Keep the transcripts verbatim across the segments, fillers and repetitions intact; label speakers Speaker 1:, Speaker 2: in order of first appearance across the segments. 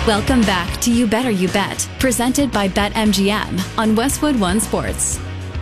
Speaker 1: Welcome back to You Better You Bet, presented by BetMGM on Westwood One Sports.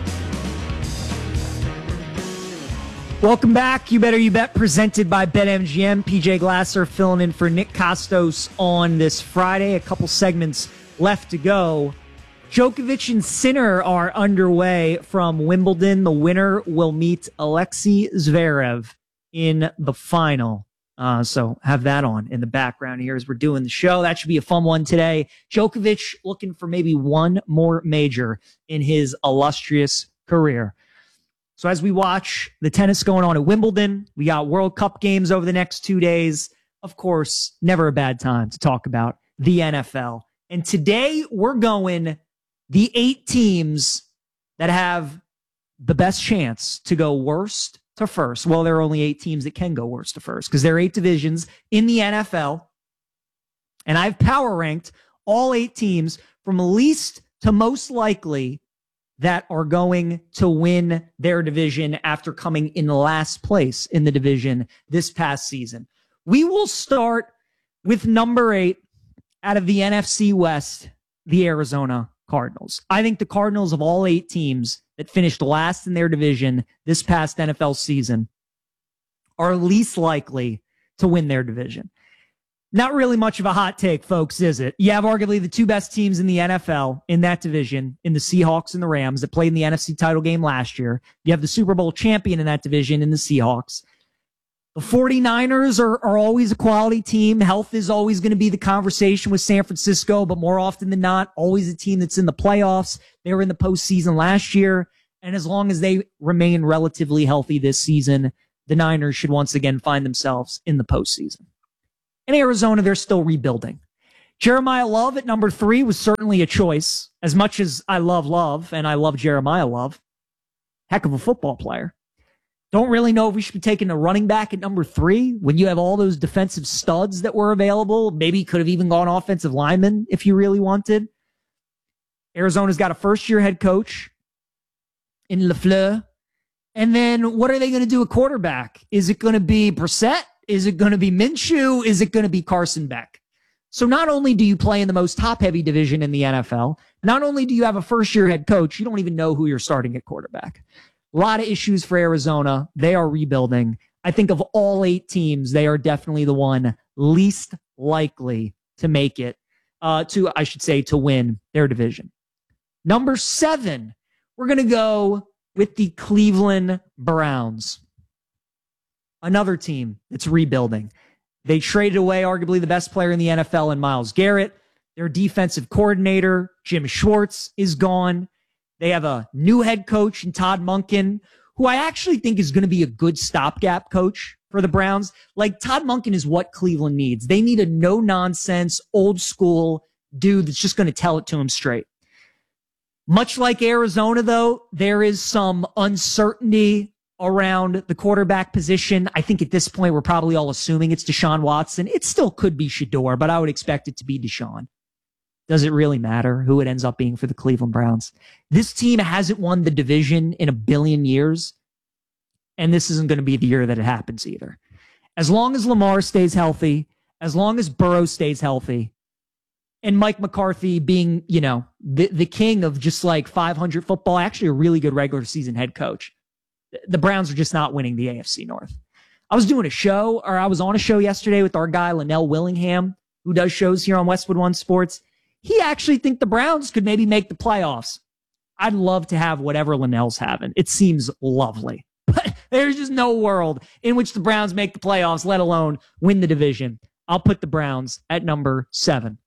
Speaker 2: Welcome back. You Better You Bet, presented by BetMGM. P J Glasser filling in for Nick Kostos on this Friday. A couple segments left to go. Djokovic and Sinner are underway from Wimbledon. The winner will meet Alexei Zverev in the final. Uh, so have that on in the background here as we're doing the show. That should be a fun one today. Djokovic looking for maybe one more major in his illustrious career. So as we watch the tennis going on at Wimbledon, we got World Cup games over the next two days. Of course, never a bad time to talk about the N F L. And today we're going the eight teams that have the best chance to go worst to first. Well, there are only eight teams that can go worst to first because there are eight divisions in the N F L. And I've power ranked all eight teams from least to most likely that are going to win their division after coming in last place in the division this past season. We will start with number eight out of the N F C West, the Arizona Cardinals. I think the Cardinals of all eight teams that finished last in their division this past N F L season are least likely to win their division. Not really much of a hot take, folks, is it? You have arguably the two best teams in the N F L in that division, in the Seahawks and the Rams that played in the N F C title game last year. You have the Super Bowl champion in that division in the Seahawks. The 49ers are, are always a quality team. Health is always going to be the conversation with San Francisco, but more often than not, always a team that's in the playoffs. They were in the postseason last year, and as long as they remain relatively healthy this season, the Niners should once again find themselves in the postseason. In Arizona, they're still rebuilding. Jeremiah Love at number three was certainly a choice. As much as I love Love, and I love Jeremiah Love, heck of a football player. Don't really know if we should be taking a running back at number three when you have all those defensive studs that were available. Maybe could have even gone offensive lineman if you really wanted. Arizona's got a first-year head coach in LaFleur. And then what are they going to do at quarterback? Is it going to be Brissett? Is it going to be Minshew? Is it going to be Carson Beck? So not only do you play in the most top-heavy division in the N F L, not only do you have a first-year head coach, you don't even know who you're starting at quarterback. A lot of issues for Arizona. They are rebuilding. I think of all eight teams, they are definitely the one least likely to make it, uh, to, I should say, to win their division. Number seven, we're going to go with the Cleveland Browns. Another team that's rebuilding. They traded away arguably the best player in the N F L in Myles Garrett. Their defensive coordinator, Jim Schwartz, is gone. They have a new head coach in Todd Monken, who I actually think is going to be a good stopgap coach for the Browns. Like, Todd Monken is what Cleveland needs. They need a no-nonsense, old-school dude that's just going to tell it to them straight. Much like Arizona, though, there is some uncertainty around the quarterback position. I think at this point, we're probably all assuming it's Deshaun Watson. It still could be Shedeur, but I would expect it to be Deshaun. Does it really matter who it ends up being for the Cleveland Browns? This team hasn't won the division in a billion years, and this isn't going to be the year that it happens either. As long as Lamar stays healthy, as long as Burrow stays healthy, and Mike McCarthy being, you know, the, the king of just like five hundred football, actually a really good regular season head coach, the Browns are just not winning the A F C North. I was doing a show, or I was on a show yesterday with our guy, Linnell Willingham, who does shows here on Westwood One Sports. He actually think the Browns could maybe make the playoffs. I'd love to have whatever Linnell's having. It seems lovely. But there's just no world in which the Browns make the playoffs, let alone win the division. I'll put the Browns at number seven.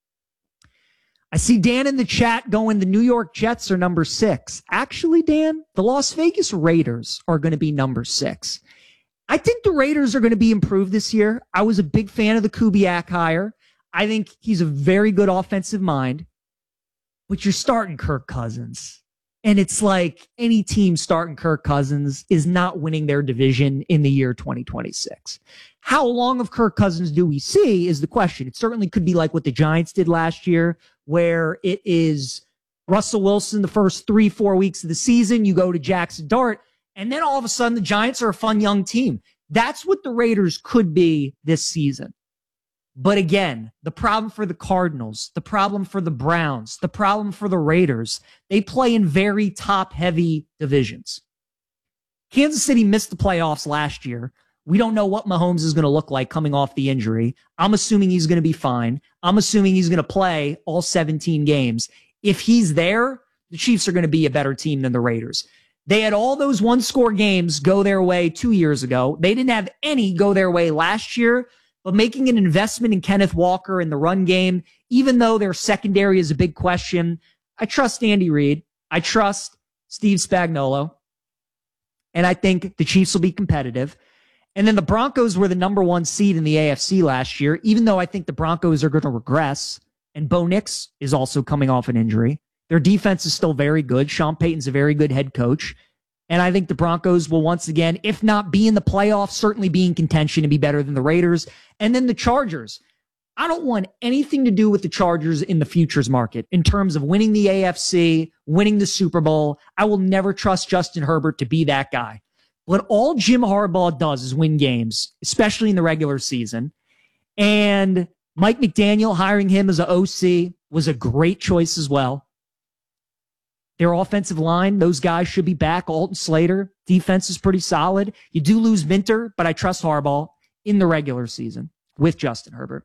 Speaker 2: I see Dan in the chat going, the New York Jets are number six. Actually, Dan, the Las Vegas Raiders are going to be number six. I think the Raiders are going to be improved this year. I was a big fan of the Kubiak hire. I think he's a very good offensive mind, but you're starting Kirk Cousins. And it's like any team starting Kirk Cousins is not winning their division in the year twenty twenty-six. How long of Kirk Cousins do we see is the question. It certainly could be like what the Giants did last year, where it is Russell Wilson the first three, four weeks of the season. You go to Jackson Dart, and then all of a sudden the Giants are a fun young team. That's what the Raiders could be this season. But again, the problem for the Cardinals, the problem for the Browns, the problem for the Raiders, they play in very top-heavy divisions. Kansas City missed the playoffs last year. We don't know what Mahomes is going to look like coming off the injury. I'm assuming he's going to be fine. I'm assuming he's going to play all seventeen games. If he's there, the Chiefs are going to be a better team than the Raiders. They had all those one-score games go their way two years ago. They didn't have any go their way last year, but making an investment in Kenneth Walker in the run game, even though their secondary is a big question, I trust Andy Reid. I trust Steve Spagnuolo. And I think the Chiefs will be competitive. And then the Broncos were the number one seed in the A F C last year, even though I think the Broncos are going to regress. And Bo Nix is also coming off an injury. Their defense is still very good. Sean Payton's a very good head coach. And I think the Broncos will once again, if not be in the playoffs, certainly be in contention and be better than the Raiders. And then the Chargers. I don't want anything to do with the Chargers in the futures market in terms of winning the A F C, winning the Super Bowl. I will never trust Justin Herbert to be that guy. But all Jim Harbaugh does is win games, especially in the regular season. And Mike McDaniel hiring him as an O C was a great choice as well. Their offensive line, those guys should be back. Alton Slater, defense is pretty solid. You do lose Minter, but I trust Harbaugh in the regular season with Justin Herbert.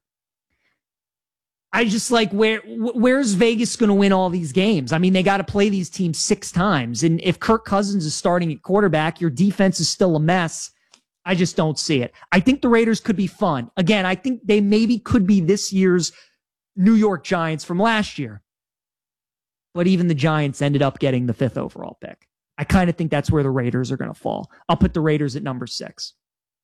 Speaker 2: I just like, where where's Vegas going to win all these games? I mean, they got to play these teams six times. And if Kirk Cousins is starting at quarterback, your defense is still a mess. I just don't see it. I think the Raiders could be fun. Again, I think they maybe could be this year's New York Giants from last year. But even the Giants ended up getting the fifth overall pick. I kind of think that's where the Raiders are going to fall. I'll put the Raiders at number six.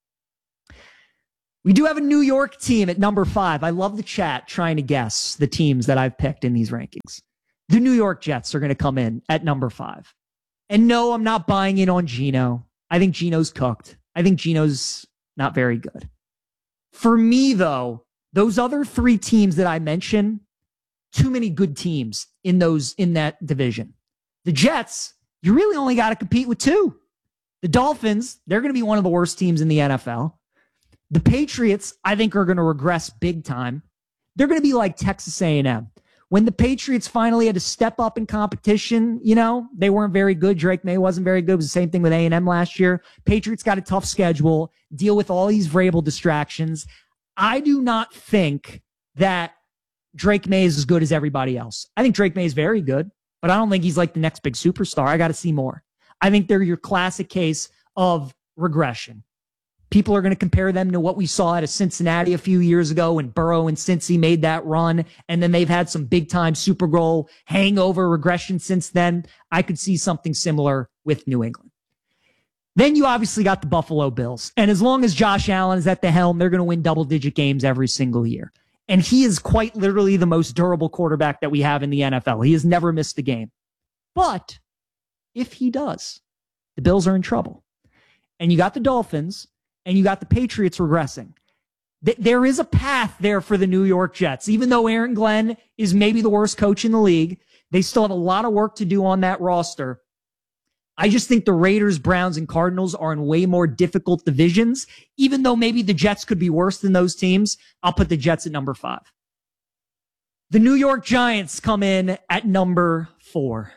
Speaker 2: We do have a New York team at number five. I love the chat trying to guess the teams that I've picked in these rankings. The New York Jets are going to come in at number five. And no, I'm not buying in on Geno. I think Geno's cooked. I think Geno's not very good. For me, though, those other three teams that I mentioned, too many good teams in those in that division. The Jets, you really only got to compete with two. The Dolphins, they're going to be one of the worst teams in the N F L. The Patriots, I think, are going to regress big time. They're going to be like Texas A and M. When the Patriots finally had to step up in competition, you know, they weren't very good. Drake May wasn't very good. It was the same thing with A and M last year. Patriots got a tough schedule, deal with all these Vrabel distractions. I do not think that Drake May is as good as everybody else. I think Drake May is very good, but I don't think he's like the next big superstar. I got to see more. I think they're your classic case of regression. People are going to compare them to what we saw out of Cincinnati a few years ago when Burrow and Cincy made that run, and then they've had some big-time Super Bowl hangover regression since then. I could see something similar with New England. Then you obviously got the Buffalo Bills, and as long as Josh Allen is at the helm, they're going to win double-digit games every single year. And he is quite literally the most durable quarterback that we have in the N F L. He has never missed a game. But if he does, the Bills are in trouble. And you got the Dolphins, and you got the Patriots regressing. There is a path there for the New York Jets. Even though Aaron Glenn is maybe the worst coach in the league, they still have a lot of work to do on that roster. I just think the Raiders, Browns, and Cardinals are in way more difficult divisions. Even though maybe the Jets could be worse than those teams, I'll put the Jets at number five. The New York Giants come in at number four.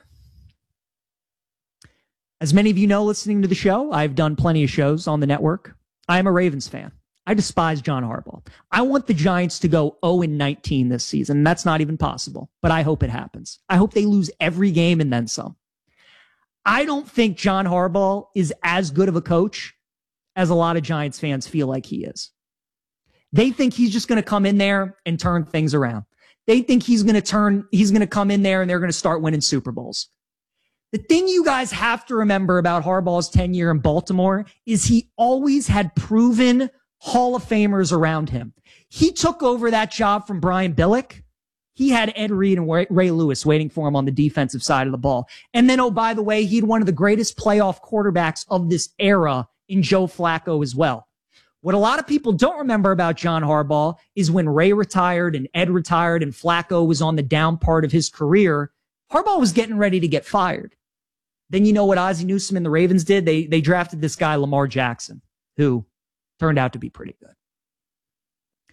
Speaker 2: As many of you know listening to the show, I've done plenty of shows on the network. I am a Ravens fan. I despise John Harbaugh. I want the Giants to go oh and nineteen this season. That's not even possible, but I hope it happens. I hope they lose every game and then some. I don't think John Harbaugh is as good of a coach as a lot of Giants fans feel like he is. They think he's just going to come in there and turn things around. They think he's going to turn, he's going to come in there and they're going to start winning Super Bowls. The thing you guys have to remember about Harbaugh's tenure in Baltimore is he always had proven Hall of Famers around him. He took over that job from Brian Billick. He had Ed Reed and Ray Lewis waiting for him on the defensive side of the ball. And then, oh, by the way, he had one of the greatest playoff quarterbacks of this era in Joe Flacco as well. What a lot of people don't remember about John Harbaugh is when Ray retired and Ed retired and Flacco was on the down part of his career, Harbaugh was getting ready to get fired. Then you know what Ozzie Newsome and the Ravens did? They, they drafted this guy, Lamar Jackson, who turned out to be pretty good.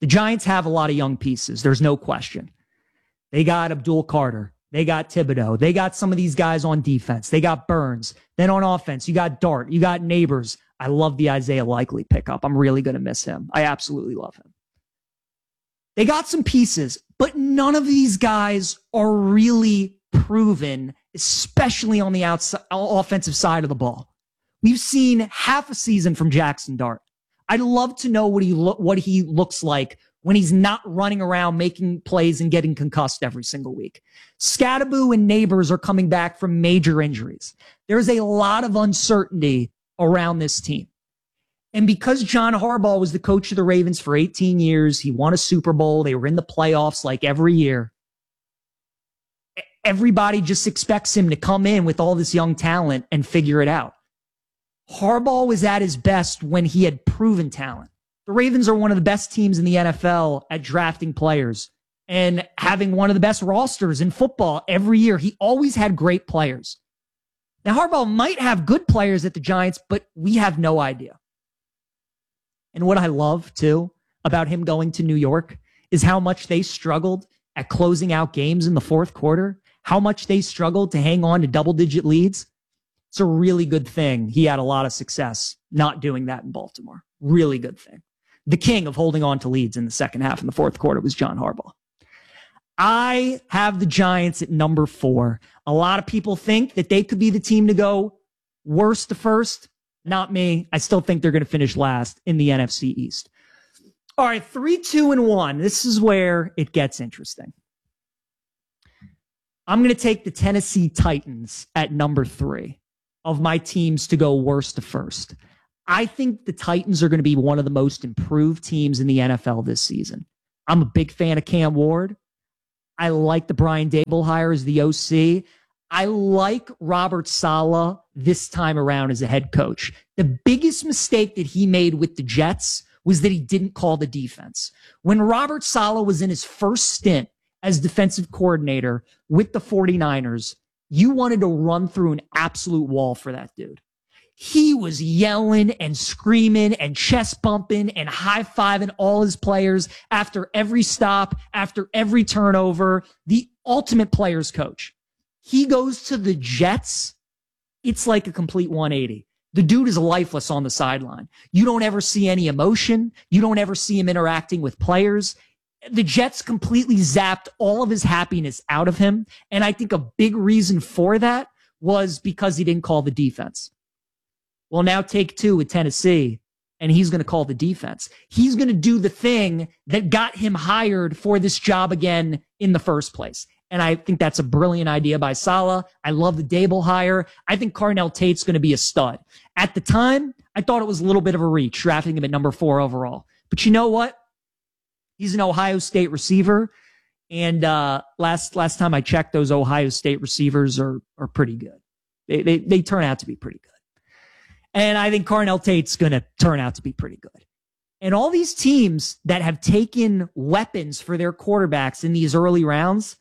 Speaker 2: The Giants have a lot of young pieces. There's no question. They got Abdul Carter. They got Thibodeau. They got some of these guys on defense. They got Burns. Then on offense, you got Dart. You got Neighbors. I love the Isaiah Likely pickup. I'm really going to miss him. I absolutely love him. They got some pieces, but none of these guys are really proven, especially on the outside, offensive side of the ball. We've seen half a season from Jackson Dart. I'd love to know what he lo- what he looks like when he's not running around making plays and getting concussed every single week. Scattaboo and Neighbors are coming back from major injuries. There's a lot of uncertainty around this team. And because John Harbaugh was the coach of the Ravens for eighteen years, he won a Super Bowl, they were in the playoffs like every year. Everybody just expects him to come in with all this young talent and figure it out. Harbaugh was at his best when he had proven talent. The Ravens are one of the best teams in the N F L at drafting players and having one of the best rosters in football every year. He always had great players. Now, Harbaugh might have good players at the Giants, but we have no idea. And what I love, too, about him going to New York is how much they struggled at closing out games in the fourth quarter, how much they struggled to hang on to double-digit leads. It's a really good thing. He had a lot of success not doing that in Baltimore. Really good thing. The king of holding on to leads in the second half in the fourth quarter was John Harbaugh. I have the Giants at number four. A lot of people think that they could be the team to go worst to first. Not me. I still think they're going to finish last in the N F C East. All right, three, two, and one. This is where it gets interesting. I'm going to take the Tennessee Titans at number three of my teams to go worst to first. I think the Titans are going to be one of the most improved teams in the N F L this season. I'm a big fan of Cam Ward. I like the Brian Daboll hire as the O C. I like Robert Saleh this time around as a head coach. The biggest mistake that he made with the Jets was that he didn't call the defense. When Robert Saleh was in his first stint as defensive coordinator with the 49ers, you wanted to run through an absolute wall for that dude. He was yelling and screaming and chest bumping and high-fiving all his players after every stop, after every turnover. The ultimate player's coach. He goes to the Jets. It's like a complete one eighty. The dude is lifeless on the sideline. You don't ever see any emotion. You don't ever see him interacting with players. The Jets completely zapped all of his happiness out of him. And I think a big reason for that was because he didn't call the defense. Well, now take two with Tennessee, and he's going to call the defense. He's going to do the thing that got him hired for this job again in the first place. And I think that's a brilliant idea by Saleh. I love the Daboll hire. I think Carnell Tate's going to be a stud. At the time, I thought it was a little bit of a reach, drafting him at number four overall. But you know what? He's an Ohio State receiver. And uh, last last time I checked, those Ohio State receivers are are pretty good. They, they, they turn out to be pretty good. And I think Carnell Tate's going to turn out to be pretty good. And all these teams that have taken weapons for their quarterbacks in these early rounds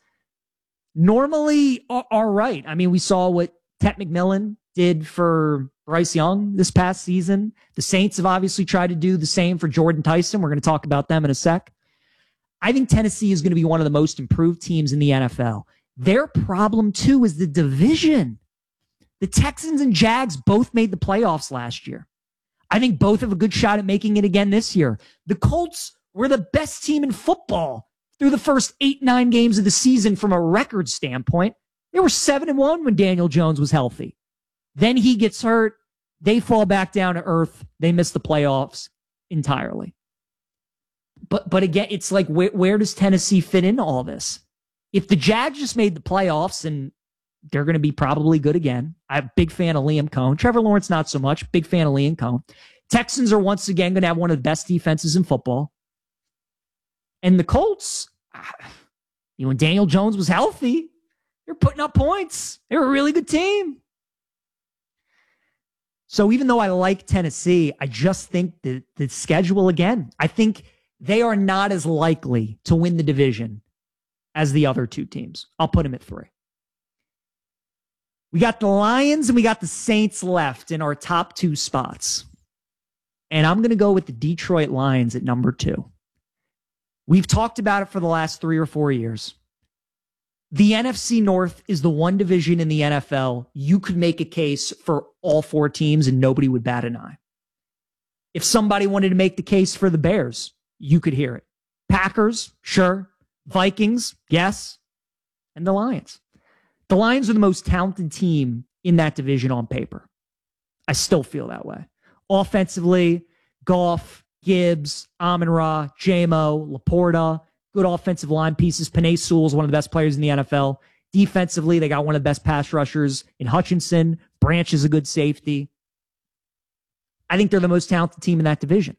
Speaker 2: normally are, are right. I mean, we saw what Ted McMillan did for Bryce Young this past season. The Saints have obviously tried to do the same for Jordan Tyson. We're going to talk about them in a sec. I think Tennessee is going to be one of the most improved teams in the N F L. Their problem, too, is the division. The Texans and Jags both made the playoffs last year. I think both have a good shot at making it again this year. The Colts were the best team in football through the first eight, nine games of the season from a record standpoint. They were seven and one when Daniel Jones was healthy. Then he gets hurt. They fall back down to earth. They miss the playoffs entirely. But but again, it's like, where, where does Tennessee fit into all this? If the Jags just made the playoffs, and they're going to be probably good again. I'm a big fan of Liam Cohn. Trevor Lawrence, not so much. Big fan of Liam Cohn. Texans are once again going to have one of the best defenses in football. And the Colts, you know, when Daniel Jones was healthy, they're putting up points. They're a really good team. So even though I like Tennessee, I just think that the schedule, again, I think they are not as likely to win the division as the other two teams. I'll put them at three. We got the Lions and we got the Saints left in our top two spots. And I'm going to go with the Detroit Lions at number two. We've talked about it for the last three or four years. The N F C North is the one division in the N F L you could make a case for all four teams and nobody would bat an eye. If somebody wanted to make the case for the Bears, you could hear it. Packers, sure. Vikings, yes. And the Lions. The Lions are the most talented team in that division on paper. I still feel that way. Offensively, Goff, Gibbs, Amon-Ra, J-Mo, Laporta, good offensive line pieces. Penei Sewell is one of the best players in the N F L. Defensively, they got one of the best pass rushers in Hutchinson. Branch is a good safety. I think they're the most talented team in that division.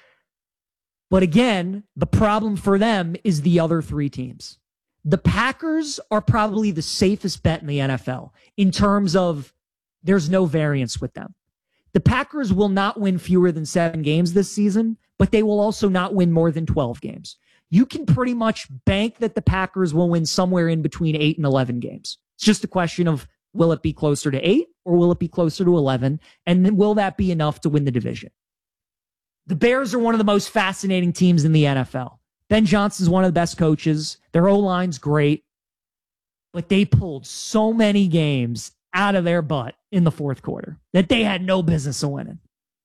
Speaker 2: But again, the problem for them is the other three teams. The Packers are probably the safest bet in the N F L in terms of there's no variance with them. The Packers will not win fewer than seven games this season, but they will also not win more than twelve games. You can pretty much bank that the Packers will win somewhere in between eight and eleven games. It's just a question of, will it be closer to eight or will it be closer to eleven? And then will that be enough to win the division? The Bears are one of the most fascinating teams in the N F L. Ben Johnson's one of the best coaches. Their O-line's great. But they pulled so many games out of their butt in the fourth quarter that they had no business of winning.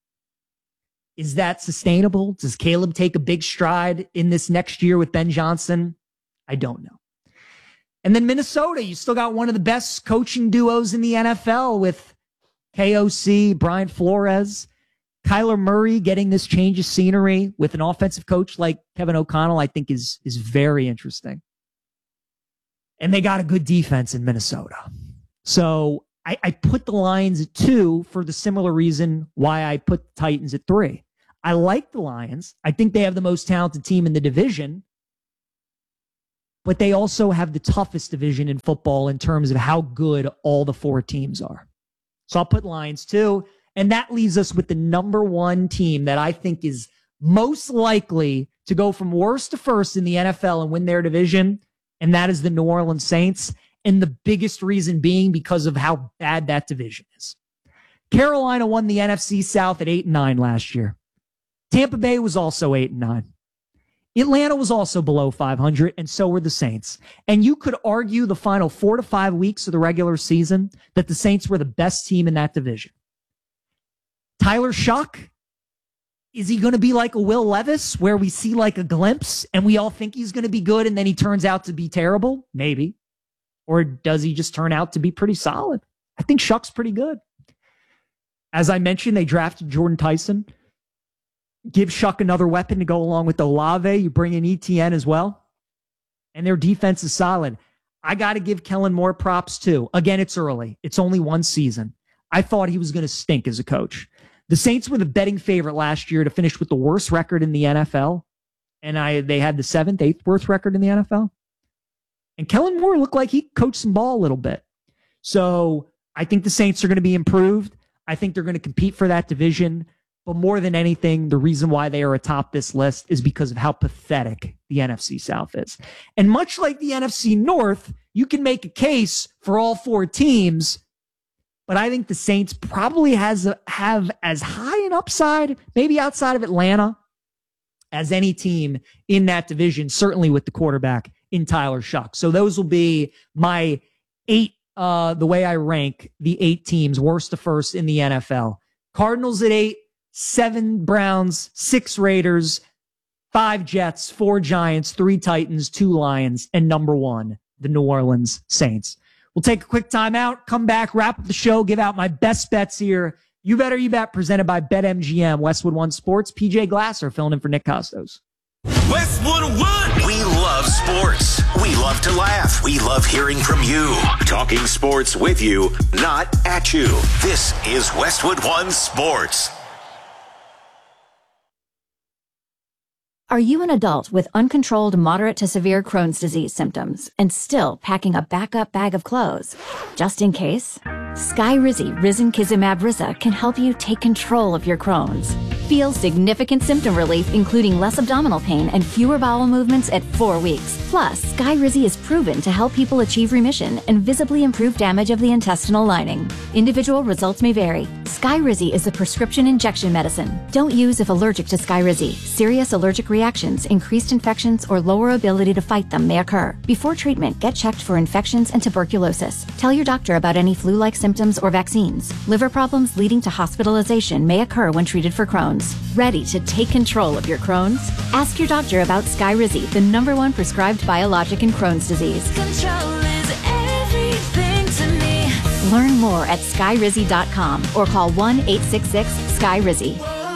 Speaker 2: Is that sustainable? Does Caleb take a big stride in this next year with Ben Johnson? I don't know. And then Minnesota, you still got one of the best coaching duos in the N F L with K O C, Brian Flores, Kyler Murray getting this change of scenery with an offensive coach like Kevin O'Connell, I think is, is very interesting. And they got a good defense in Minnesota. So I, I put the Lions at two for the similar reason why I put the Titans at three. I like the Lions. I think they have the most talented team in the division, but they also have the toughest division in football in terms of how good all the four teams are. So I'll put Lions two. And that leaves us with the number one team that I think is most likely to go from worst to first in the N F L and win their division. And that is the New Orleans Saints. And the biggest reason being because of how bad that division is. Carolina won the N F C South at eight and nine last year. Tampa Bay was also eight and nine. Atlanta was also below five hundred, and so were the Saints. And you could argue the final four to five weeks of the regular season that the Saints were the best team in that division. Tyler Shough, is he going to be like a Will Levis where we see like a glimpse and we all think he's going to be good and then he turns out to be terrible? Maybe. Or does he just turn out to be pretty solid? I think Shough's pretty good. As I mentioned, they drafted Jordan Tyson. Give Shough another weapon to go along with Olave. You bring in E T N as well. And their defense is solid. I got to give Kellen Moore props too. Again, it's early. It's only one season. I thought he was going to stink as a coach. The Saints were the betting favorite last year to finish with the worst record in the N F L. And I they had the seventh, eighth worst record in the N F L. And Kellen Moore looked like he coached some ball a little bit. So I think the Saints are going to be improved. I think they're going to compete for that division. But more than anything, the reason why they are atop this list is because of how pathetic the N F C South is. And much like the N F C North, you can make a case for all four teams. But I think the Saints probably has a, have as high an upside, maybe outside of Atlanta, as any team in that division, certainly with the quarterback in Tyler Shough. So those will be my eight, uh, the way I rank the eight teams, worst to first in the N F L. Cardinals at eight, seven Browns, six Raiders, five Jets, four Giants, three Titans, two Lions, and number one, the New Orleans Saints. We'll take a quick timeout, come back, wrap up the show, give out my best bets here. You Better You Bet, presented by BetMGM, Westwood One Sports. P J Glasser filling in for Nick Costos.
Speaker 3: Westwood One! We love sports. We love to laugh. We love hearing from you. Talking sports with you, not at you. This is Westwood One Sports.
Speaker 4: Are you an adult with uncontrolled moderate to severe Crohn's disease symptoms and still packing a backup bag of clothes? Just in case? Skyrizi Risankizumab Riza can help you take control of your Crohn's. Feel significant symptom relief, including less abdominal pain and fewer bowel movements at four weeks. Plus, Skyrizi is proven to help people achieve remission and visibly improve damage of the intestinal lining. Individual results may vary. Skyrizi is a prescription injection medicine. Don't use if allergic to Skyrizi. Serious allergic reactions, increased infections, or lower ability to fight them may occur. Before treatment, get checked for infections and tuberculosis. Tell your doctor about any flu-like symptoms or vaccines. Liver problems leading to hospitalization may occur when treated for Crohn's. Ready to take control of your Crohn's? Ask your doctor about Skyrizi, the number one prescribed biologic in Crohn's disease.
Speaker 5: Control is everything to me.
Speaker 4: Learn more at skyrizi dot com or call one eight six six Skyrizi.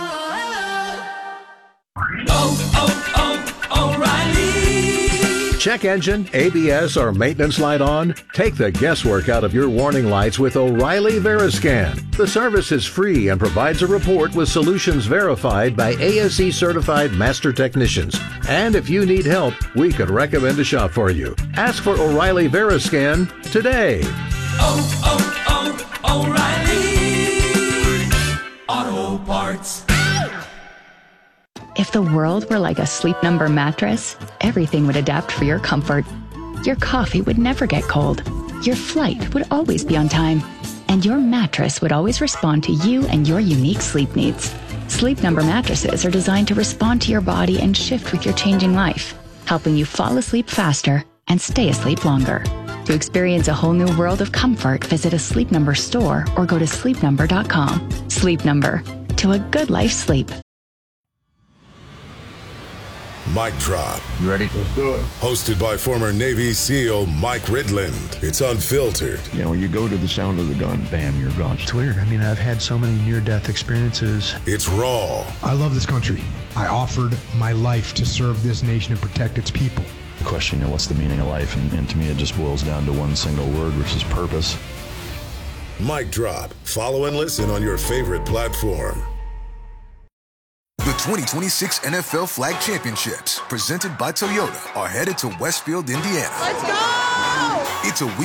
Speaker 5: Oh, oh, oh, O'Reilly.
Speaker 6: Check engine, A B S, or maintenance light on? Take the guesswork out of your warning lights with O'Reilly Veriscan. The service is free and provides a report with solutions verified by A S E certified master technicians. And if you need help, we could recommend a shop for you. Ask for O'Reilly Veriscan today.
Speaker 5: Oh, oh, oh, O'Reilly Auto Parts.
Speaker 7: If the world were like a Sleep Number mattress, everything would adapt for your comfort. Your coffee would never get cold. Your flight would always be on time. And your mattress would always respond to you and your unique sleep needs. Sleep Number mattresses are designed to respond to your body and shift with your changing life, helping you fall asleep faster and stay asleep longer. To experience a whole new world of comfort, visit a Sleep Number store or go to sleep number dot com. Sleep Number. To a good life sleep.
Speaker 8: Mic Drop.
Speaker 9: You ready? Let's do it.
Speaker 8: Hosted by former Navy SEAL Mike Ridland. It's unfiltered.
Speaker 9: You know, when you go to the sound of the gun, bam, you're gone.
Speaker 10: It's weird. I mean, I've had so many near-death experiences.
Speaker 8: It's raw.
Speaker 11: I love this country. I offered my life to serve this nation and protect its people.
Speaker 10: The question, you know, what's the meaning of life? And, and to me, it just boils down to one single word, which is purpose.
Speaker 8: Mic Drop. Follow and listen on your favorite platform.
Speaker 12: The twenty twenty-six N F L Flag Championships, presented by Toyota, are headed to Westfield, Indiana.
Speaker 5: Let's go!
Speaker 12: It's a week.